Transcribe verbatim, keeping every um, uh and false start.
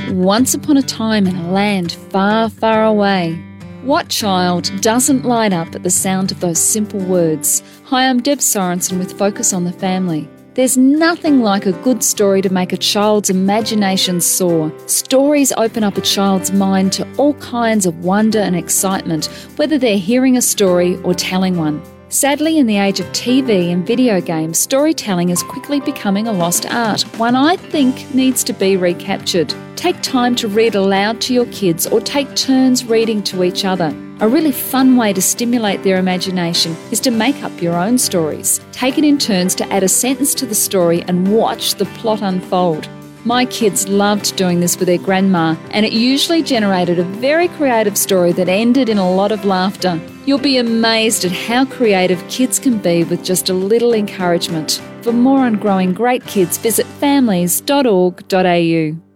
Once upon a time in a land far, far away. What child doesn't light up at the sound of those simple words? Hi, I'm Deb Sorensen with Focus on the Family. There's nothing like a good story to make a child's imagination soar. Stories open up a child's mind to all kinds of wonder and excitement, whether they're hearing a story or telling one. Sadly, in the age of T V and video games, storytelling is quickly becoming a lost art, one I think needs to be recaptured. Take time to read aloud to your kids or take turns reading to each other. A really fun way to stimulate their imagination is to make up your own stories. Take it in turns to add a sentence to the story and watch the plot unfold. My kids loved doing this with their grandma, and it usually generated a very creative story that ended in a lot of laughter. You'll be amazed at how creative kids can be with just a little encouragement. For more on growing great kids, visit families dot org dot a u.